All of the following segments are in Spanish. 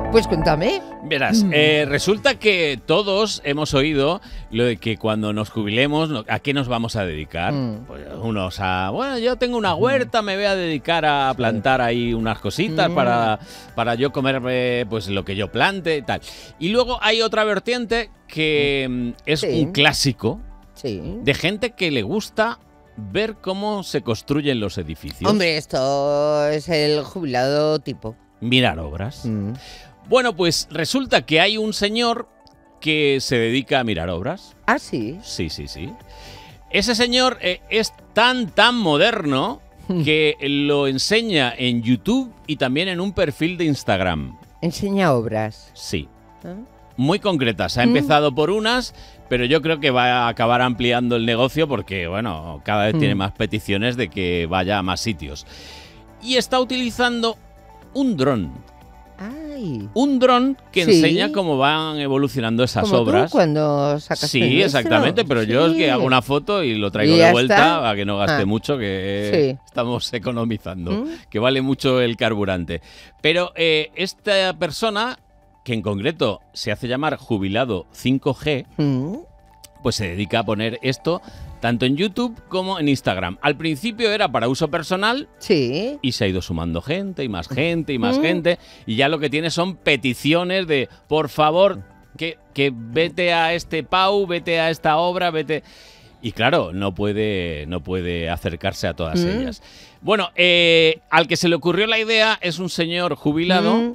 Pues cuéntame. Verás, resulta que todos hemos oído lo de que cuando nos jubilemos, ¿a qué nos vamos a dedicar? Pues unos bueno, yo tengo una huerta, me voy a dedicar a plantar ahí unas cositas para yo comerme pues lo que yo plante y tal. Y luego hay otra vertiente que es un clásico de gente que le gusta ver cómo se construyen los edificios. Hombre, esto es el jubilado tipo. Mirar obras. Bueno, pues resulta que hay un señor que se dedica a mirar obras. ¿Ah, sí? Sí. Ese señor es tan moderno que lo enseña en YouTube y también en un perfil de Instagram. ¿Enseña obras? Sí. Muy concretas. Ha empezado por unas, pero yo creo que va a acabar ampliando el negocio porque, bueno, cada vez tiene más peticiones de que vaya a más sitios. Y está utilizando un dron. Ay. Un dron que enseña cómo van evolucionando esas como obras. Tú cuando sacas el exactamente, pero yo es que hago una foto y lo traigo de vuelta para que no gaste mucho, que estamos economizando, que vale mucho el carburante. Pero esta persona, que en concreto se hace llamar jubilado 5G, pues se dedica a poner esto tanto en YouTube como en Instagram. Al principio era para uso personal y se ha ido sumando gente y más gente y más gente, y ya lo que tiene son peticiones de, por favor, que vete a este Pau, vete a esta obra, vete... Y claro, no puede acercarse a todas ellas. Bueno, al que se le ocurrió la idea es un señor jubilado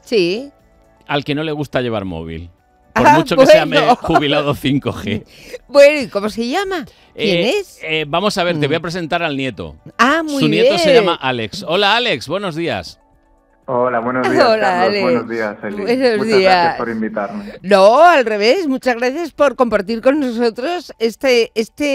al que no le gusta llevar móvil. Por mucho que se llame jubilado 5G. Bueno, ¿y cómo se llama? ¿Quién es? Vamos a ver, te voy a presentar al nieto. Muy Su bien. nieto se llama Alex. Hola, Alex, buenos días. Hola, buenos días, Hola, Carlos. Alex. Buenos días, Eli. Muchas gracias por invitarme. No, al revés. Muchas gracias por compartir con nosotros este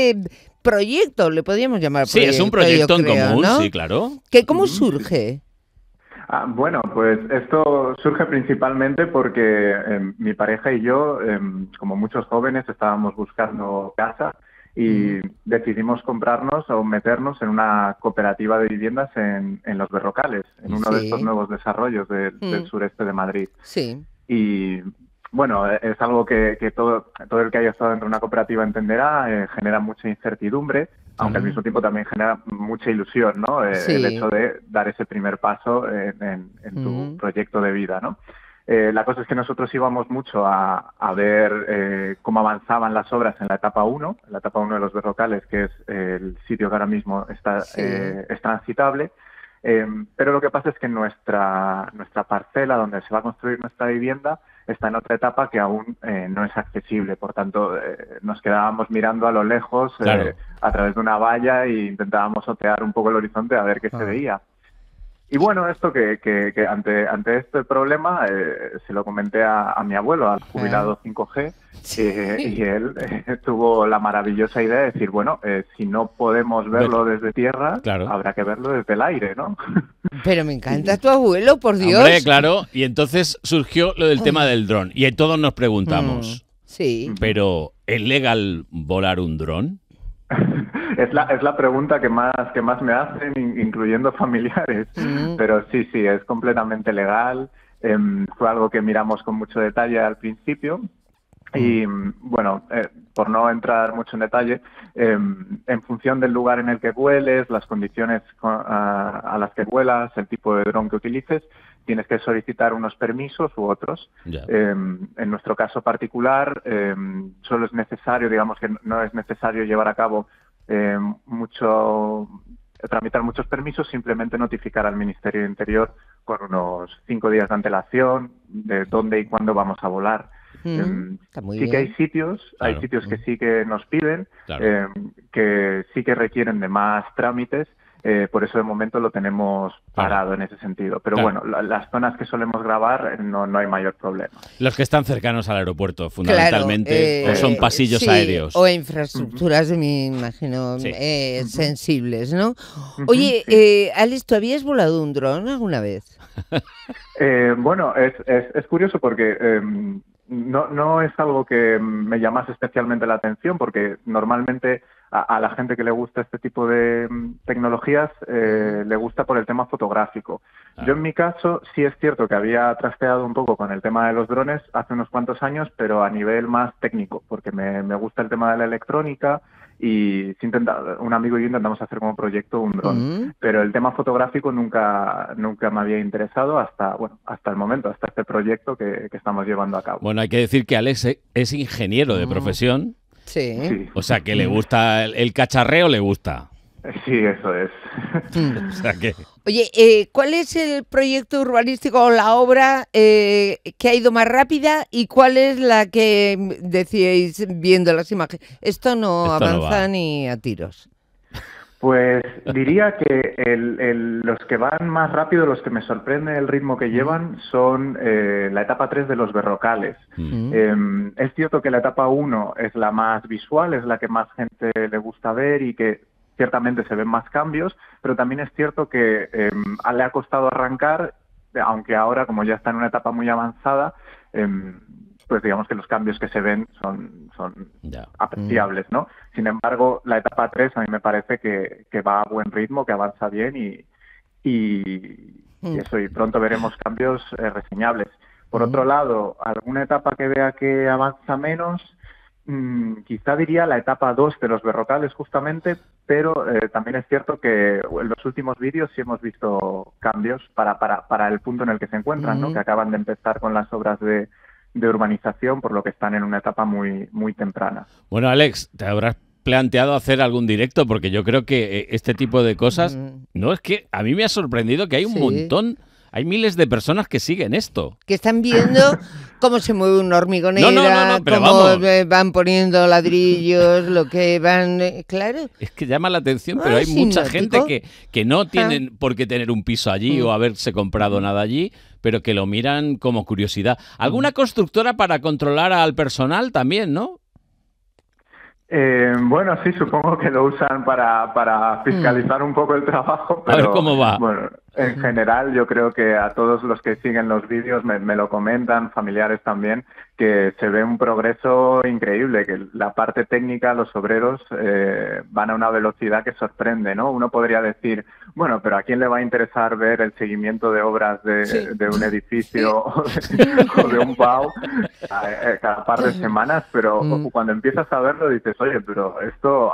proyecto, le podríamos llamar proyecto. Sí, es un proyecto en común, ¿no? sí, claro. ¿Cómo surge? Bueno, pues esto surge principalmente porque mi pareja y yo, como muchos jóvenes, estábamos buscando casa y decidimos comprarnos o meternos en una cooperativa de viviendas en Los Berrocales, en uno de estos nuevos desarrollos del sureste de Madrid. Sí. Y bueno, es algo que todo el que haya estado dentro de una cooperativa entenderá, genera mucha incertidumbre, aunque al mismo tiempo también genera mucha ilusión, ¿no? El hecho de dar ese primer paso en tu proyecto de vida, ¿no? La cosa es que nosotros íbamos mucho a ver cómo avanzaban las obras en la etapa 1, de Los Berrocales, que es el sitio que ahora mismo es transitable. Pero lo que pasa es que nuestra parcela donde se va a construir nuestra vivienda está en otra etapa que aún no es accesible. Por tanto, nos quedábamos mirando a lo lejos a través de una valla e intentábamos otear un poco el horizonte a ver qué se veía. Y bueno, esto que ante este problema se lo comenté a mi abuelo, al jubilado 5G, y él tuvo la maravillosa idea de decir, bueno, si no podemos verlo desde tierra, habrá que verlo desde el aire, ¿no? Pero me encanta tu abuelo, por Dios. Hombre, claro, y entonces surgió lo del tema del dron. Y todos nos preguntamos, ¿pero es legal volar un dron? Es la pregunta que más me hacen, incluyendo familiares. Pero sí, es completamente legal. Fue algo que miramos con mucho detalle al principio. Y bueno, por no entrar mucho en detalle, en función del lugar en el que vueles, las condiciones a las que vuelas, el tipo de dron que utilices, tienes que solicitar unos permisos u otros. En nuestro caso particular, solo es necesario, digamos que no es necesario llevar a cabo tramitar muchos permisos, simplemente notificar al Ministerio de Interior con unos 5 días de antelación de dónde y cuándo vamos a volar. Sí que hay sitios que sí que nos piden, que sí que requieren de más trámites. Por eso de momento lo tenemos parado en ese sentido. Pero bueno, las zonas que solemos grabar no hay mayor problema. Los que están cercanos al aeropuerto, fundamentalmente, o son pasillos aéreos. O infraestructuras, me imagino, sensibles, ¿no? Oye, Alex, ¿tú habías volado un dron alguna vez? Bueno, es curioso porque no es algo que me llamase especialmente la atención, porque normalmente a la gente que le gusta este tipo de tecnologías le gusta por el tema fotográfico. Yo en mi caso sí es cierto que había trasteado un poco con el tema de los drones hace unos cuantos años, pero a nivel más técnico, porque me gusta el tema de la electrónica y un amigo y yo intentamos hacer como proyecto un dron. Pero el tema fotográfico nunca me había interesado hasta el momento, hasta este proyecto que estamos llevando a cabo. Bueno, hay que decir que Alex es ingeniero de profesión. Sí. O sea, que le gusta el cacharreo, le gusta. Sí, eso es. O sea que... Oye, ¿cuál es el proyecto urbanístico o la obra que ha ido más rápida y cuál es la que decíais viendo las imágenes? Esto no avanza ni a tiros. Pues diría que los que van más rápido, los que me sorprende el ritmo que llevan, son la etapa 3 de los Berrocales. Es cierto que la etapa 1 es la más visual, es la que más gente le gusta ver y que ciertamente se ven más cambios, pero también es cierto que le ha costado arrancar, aunque ahora, como ya está en una etapa muy avanzada, pues digamos que los cambios que se ven son apreciables, ¿no? Sin embargo, la etapa 3 a mí me parece que va a buen ritmo, que avanza bien y eso, y pronto veremos cambios reseñables. Por otro lado, alguna etapa que vea que avanza menos, quizá diría la etapa 2 de los Berrocales justamente, pero también es cierto que en los últimos vídeos sí hemos visto cambios para el punto en el que se encuentran, ¿no? Que acaban de empezar con las obras de urbanización, por lo que están en una etapa muy, muy temprana. Bueno, Alex, ¿te habrás planteado hacer algún directo? Porque yo creo que este tipo de cosas, no, es que a mí me ha sorprendido que hay un montón, hay miles de personas que siguen esto. Que están viendo cómo se mueve una hormigonera, no, pero cómo vamos, van poniendo ladrillos, lo que van... claro. Es que llama la atención, pero hay mucha gente que no tienen por qué tener un piso allí o haberse comprado nada allí, pero que lo miran como curiosidad. ¿Alguna constructora para controlar al personal también, no? Bueno, sí, supongo que lo usan para fiscalizar un poco el trabajo. Pero, a ver cómo va. Bueno, en general yo creo que a todos los que siguen los vídeos me lo comentan, familiares también, que se ve un progreso increíble, que la parte técnica, los obreros van a una velocidad que sorprende, ¿no? Uno podría decir, bueno, pero ¿a quién le va a interesar ver el seguimiento de obras de un edificio o de un PAU cada par de semanas? Pero cuando empiezas a verlo dices, oye, pero esto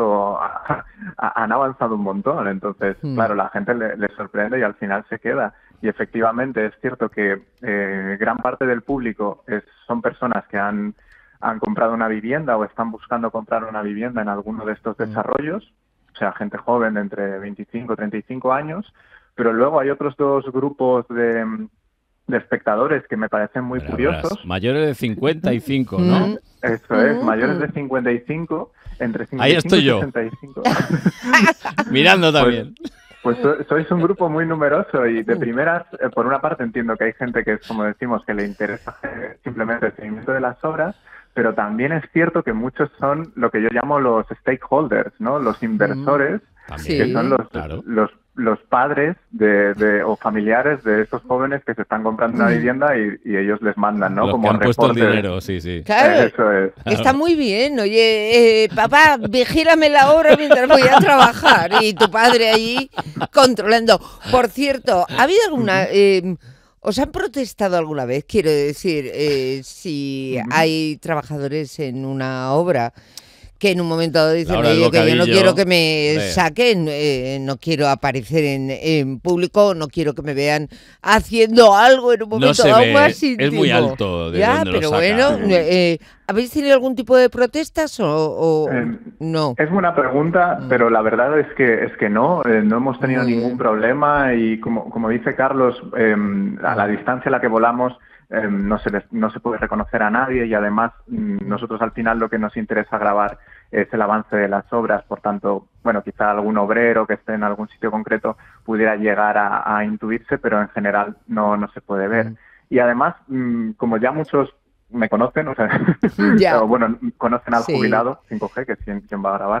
han avanzado un montón. Entonces, claro, la gente le sorprende y al final se queda. Y efectivamente es cierto que gran parte del público son personas que han comprado una vivienda o están buscando comprar una vivienda en alguno de estos desarrollos, o sea, gente joven de entre 25 y 35 años, pero luego hay otros dos grupos de espectadores que me parecen muy curiosos. Mayores de 55, ¿no? Eso es, mayores de 55, entre 55 Ahí estoy yo. y 65. Mirando también. Pues sois un grupo muy numeroso y de primeras, por una parte entiendo que hay gente que, como decimos, que le interesa simplemente el seguimiento de las obras, pero también es cierto que muchos son lo que yo llamo los stakeholders, ¿no? Los inversores, que son los padres o familiares de estos jóvenes que se están comprando una vivienda y ellos les mandan, ¿no? Los como que han puesto el reportes. dinero, sí. Claro, eso es. Está muy bien. Oye, papá, vigílame la obra mientras voy a trabajar. Y tu padre allí controlando. Por cierto, ¿ha habido alguna... ¿os han protestado alguna vez? Quiero decir, si hay trabajadores en una obra que en un momento dado dicen, oye, que yo no quiero que me saquen, no quiero aparecer en público, no quiero que me vean haciendo algo en un momento dado más íntimo. Es muy alto de ya, donde pero lo bueno, ¿habéis tenido algún tipo de protestas o no? Es buena pregunta, pero la verdad es que no hemos tenido ningún problema y como dice Carlos, a la distancia a la que volamos no se puede reconocer a nadie y además nosotros al final lo que nos interesa grabar es el avance de las obras, por tanto, bueno, quizá algún obrero que esté en algún sitio concreto pudiera llegar a intuirse, pero en general no se puede ver. Y además, como ya muchos me conocen, o sea, o, bueno, conocen al jubilado 5G, que es quien va a grabar.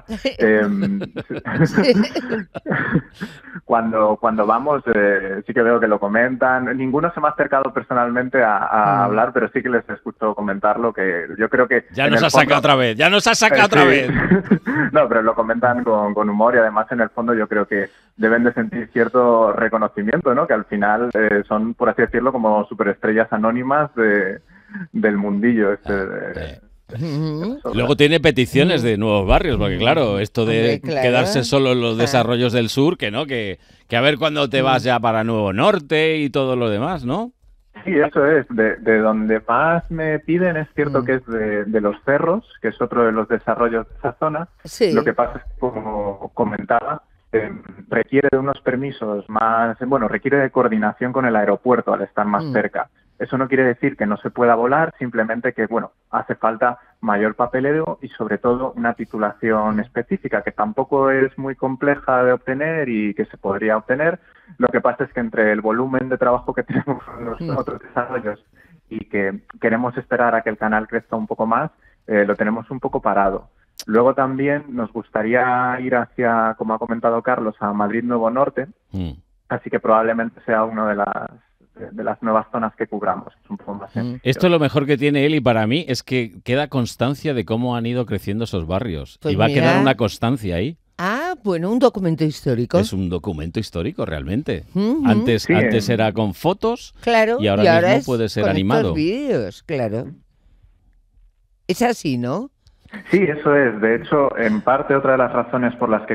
Cuando vamos, sí que veo que lo comentan. Ninguno se me ha acercado personalmente a hablar, pero sí que les escucho comentarlo, que yo creo que... Ya nos ha sacado otra vez, ya nos ha sacado otra vez. No, pero lo comentan con humor y además en el fondo yo creo que deben de sentir cierto reconocimiento, ¿no? Que al final son, por así decirlo, como superestrellas anónimas del mundillo Luego tiene peticiones de nuevos barrios, porque claro, esto de quedarse solo en los desarrollos del sur, que no, que a ver cuándo te vas ya para Nuevo Norte y todo lo demás, ¿no? Sí, eso es. De donde más me piden es cierto que es de los cerros, que es otro de los desarrollos de esa zona. Sí. Lo que pasa es que, como comentaba, requiere de unos permisos más, bueno, requiere de coordinación con el aeropuerto al estar más cerca. Eso no quiere decir que no se pueda volar, simplemente que, bueno, hace falta mayor papeleo y sobre todo una titulación específica que tampoco es muy compleja de obtener y que se podría obtener. Lo que pasa es que entre el volumen de trabajo que tenemos en los otros desarrollos y que queremos esperar a que el canal crezca un poco más, lo tenemos un poco parado. Luego también nos gustaría ir hacia, como ha comentado Carlos, a Madrid-Nuevo Norte, así que probablemente sea una de las nuevas zonas que cubramos. Es un poco más sencillo. Esto lo mejor que tiene él y para mí es que queda constancia de cómo han ido creciendo esos barrios. Pues y va a quedar una constancia ahí. Ah, bueno, un documento histórico. Es un documento histórico realmente. Antes era con fotos y ahora mismo puede ser con animado. Estos vídeos, claro. Es así, ¿no? Sí, eso es. De hecho, en parte otra de las razones por las que